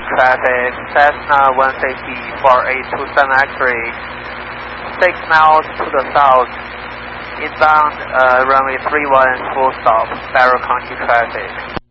traffic, Cessna 150 4827 X-ray, 6 miles to the south, inbound runway 31 full stop, Barrow County traffic.